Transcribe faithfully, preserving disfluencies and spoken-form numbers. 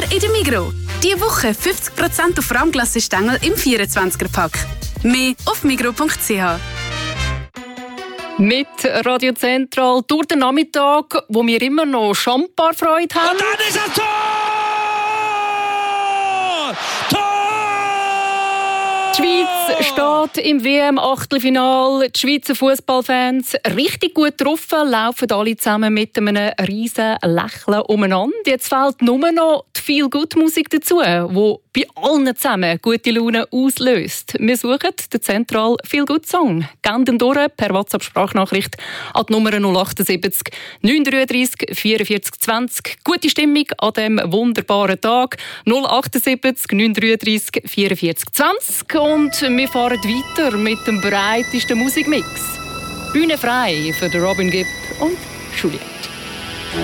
in der Migros. Diese Woche fünfzig Prozent auf Rahmglassestängel im vierundzwanziger-Pack. Mehr auf migros punkt c h. Mit Radio Zentral durch den Nachmittag, wo wir immer noch Champarfreude haben. Und dann ist er Tor! Tor! Die Schweiz steht im W M-Achtelfinal. Die Schweizer Fußballfans richtig gut getroffen, laufen alle zusammen mit einem riesen Lächeln umeinander. Jetzt fehlt nur noch die Feel-Good-Musik dazu, die bei allen zusammen gute Laune auslöst. Wir suchen den Zentral Feel-Good-Song. Gehen durch per WhatsApp-Sprachnachricht an die Nummer null achtundsiebzig neunhundertdreißig vierundvierzig zwanzig. Gute Stimmung an diesem wunderbaren Tag. null achtundsiebzig neunhundertdreißig vierundvierzig zwanzig. Und wir fahren weiter mit dem breitesten Musikmix. Bühne frei für Robin Gibb und Juliette.